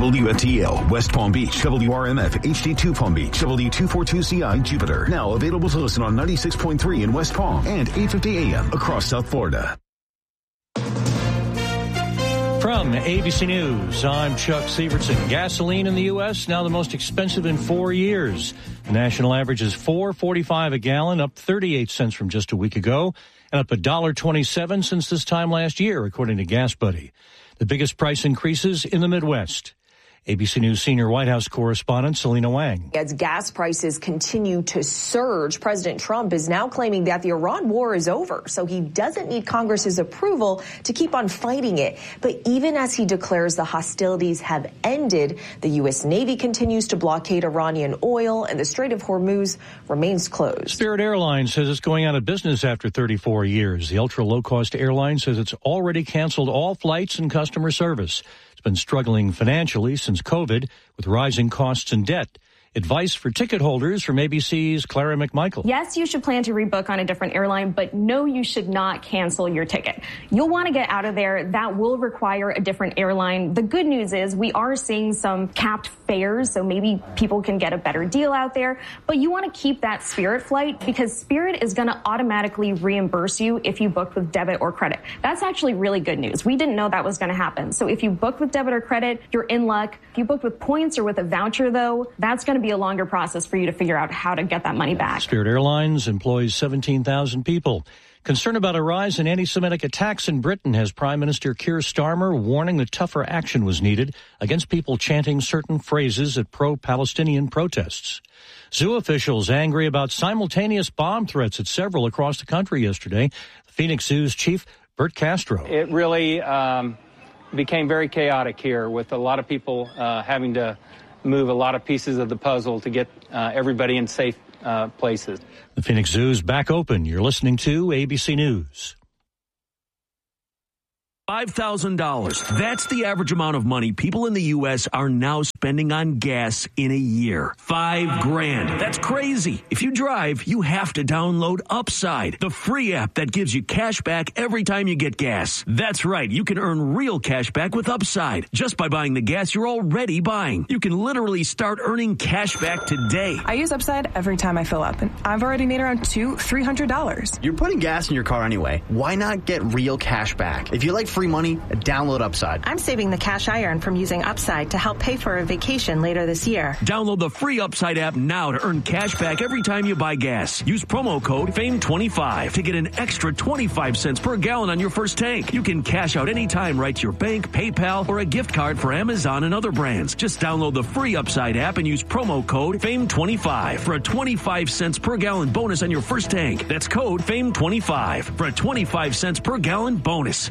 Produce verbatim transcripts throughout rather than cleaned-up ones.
W F T L, West Palm Beach, W R M F, H D two Palm Beach, W two forty-two C I, Jupiter. Now available to listen on ninety-six point three in West Palm and eight fifty A M across South Florida. From A B C News, I'm Chuck Severson. Gasoline in the U S now the most expensive in four years. The national average is four dollars and forty-five cents a gallon, up thirty-eight cents from just a week ago, and up one dollar and twenty-seven cents since this time last year, according to Gas Buddy. The biggest price increases in the Midwest. A B C News senior White House correspondent Selena Wang. As gas prices continue to surge, President Trump is now claiming that the Iran war is over, so he doesn't need Congress's approval to keep on fighting it. But even as he declares the hostilities have ended, the U S. Navy continues to blockade Iranian oil, and the Strait of Hormuz remains closed. Spirit Airlines says it's going out of business after thirty-four years. The ultra-low-cost airline says it's already canceled all flights and customer service. It's been struggling financially since COVID with rising costs and debt. Advice for ticket holders from A B C's Clara McMichael. Yes, you should plan to rebook on a different airline, but no, you should not cancel your ticket. You'll want to get out of there. That will require a different airline. The good news is we are seeing some capped fares, so maybe people can get a better deal out there. But you want to keep that Spirit flight because Spirit is going to automatically reimburse you if you booked with debit or credit. That's actually really good news. We didn't know that was going to happen. So if you book with debit or credit, you're in luck. If you booked with points or with a voucher, though, that's going to be a longer process for you to figure out how to get that money back. Spirit Airlines employs seventeen thousand people. Concern about a rise in anti-Semitic attacks in Britain has Prime Minister Keir Starmer warning that tougher action was needed against people chanting certain phrases at pro-Palestinian protests. Zoo officials angry about simultaneous bomb threats at several across the country yesterday. Phoenix Zoo's chief, Bert Castro. It really um, became very chaotic here with a lot of people uh, having to move a lot of pieces of the puzzle to get uh, everybody in safe uh, places. The Phoenix Zoo's back open. You're listening to A B C News. five thousand dollars. That's the average amount of money people in the U S are now spending on gas in a year. Five grand. That's crazy. If you drive, you have to download Upside, the free app that gives you cash back every time you get gas. That's right. You can earn real cash back with Upside just by buying the gas you're already buying. You can literally start earning cash back today. I use Upside every time I fill up, and I've already made around two, three hundred dollars. You're putting gas in your car anyway. Why not get real cash back? If you like free money, download Upside. I'm saving the cash I earn from using Upside to help pay for a vacation later this year. Download the free Upside app now to earn cash back every time you buy gas. Use promo code F A M E twenty-five to get an extra twenty-five cents per gallon on your first tank. You can cash out anytime right to your bank, PayPal, or a gift card for Amazon and other brands. Just download the free Upside app and use promo code F A M E twenty-five for a twenty-five cents per gallon bonus on your first tank. That's code F A M E twenty-five for a twenty-five cents per gallon bonus.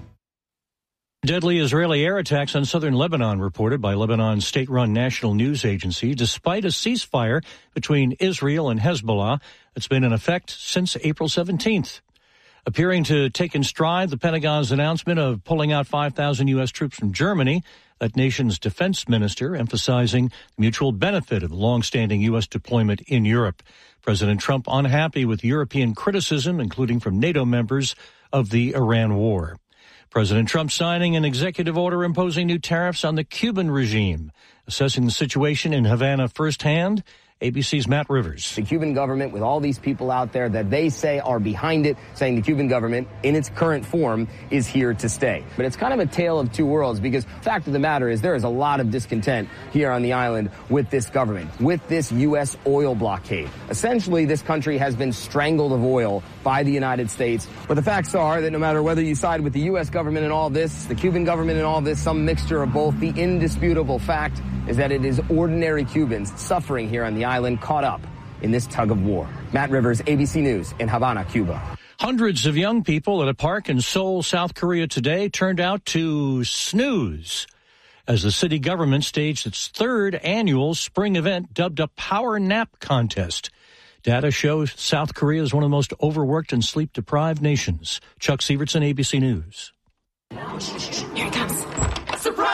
Deadly Israeli air attacks on southern Lebanon reported by Lebanon's state-run national news agency, despite a ceasefire between Israel and Hezbollah that's been in effect since April seventeenth. Appearing to take in stride the Pentagon's announcement of pulling out five thousand U S troops from Germany, that nation's defense minister emphasizing the mutual benefit of the long-standing U S deployment in Europe. President Trump unhappy with European criticism, including from NATO members, of the Iran war. President Trump signing an executive order imposing new tariffs on the Cuban regime. Assessing the situation in Havana firsthand, A B C's Matt Rivers. The Cuban government, with all these people out there that they say are behind it, saying the Cuban government in its current form is here to stay. But it's kind of a tale of two worlds, because the fact of the matter is there is a lot of discontent here on the island with this government, with this U S oil blockade. Essentially, this country has been strangled of oil by the United States. But the facts are that no matter whether you side with the U S government in all this, the Cuban government in all this, some mixture of both, the indisputable fact is that it is ordinary Cubans suffering here on the island, caught up in this tug of war. Matt Rivers, A B C News in Havana, Cuba. Hundreds of young people at a park in Seoul, South Korea today turned out to snooze as the city government staged its third annual spring event dubbed a Power Nap Contest. Data shows South Korea is one of the most overworked and sleep-deprived nations. Chuck Severson, A B C News. Here it comes. Surprise!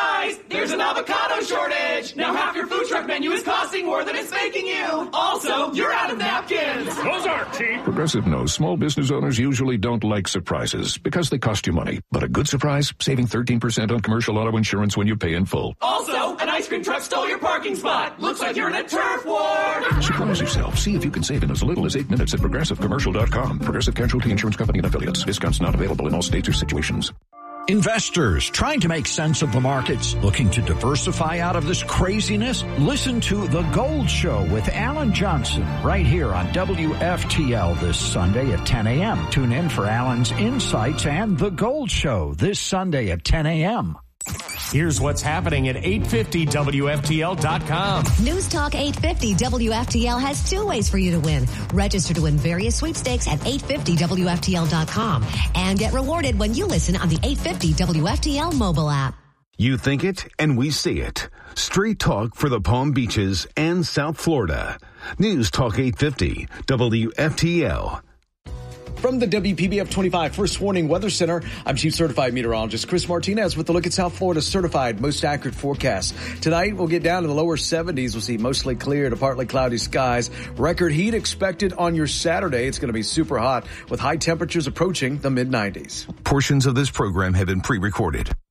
there's an avocado shortage. Now half your food truck menu is costing more than it's making you. Also, you're out of napkins. Those aren't cheap. Progressive knows small business owners usually don't like surprises because they cost you money. But a good surprise, saving thirteen percent on commercial auto insurance when you pay in full. Also, an ice cream truck stole your parking spot. Looks like you're in a turf war. Surprise yourself. See if you can save in as little as eight minutes at progressive commercial dot com. Progressive Casualty Insurance Company and affiliates. Discounts not available in all states or situations. Investors trying to make sense of the markets, looking to diversify out of this craziness? Listen to The Gold Show with Alan Johnson right here on W F T L this Sunday at ten a.m. Tune in for Alan's insights and The Gold Show this Sunday at ten a.m. Here's what's happening at eight fifty W F T L dot com. News Talk eight fifty W F T L has two ways for you to win. Register to win various sweepstakes at eight fifty W F T L dot com and get rewarded when you listen on the eight fifty W F T L mobile app. You think it and we see it. Straight talk for the Palm Beaches and South Florida. News Talk eight fifty W F T L. From the W P B F twenty-five First Warning Weather Center, I'm Chief Certified Meteorologist Chris Martinez with a look at South Florida's certified most accurate forecast. Tonight, we'll get down to the lower seventies. We'll see mostly clear to partly cloudy skies. Record heat expected on your Saturday. It's going to be super hot with high temperatures approaching the mid nineties. Portions of this program have been pre-recorded.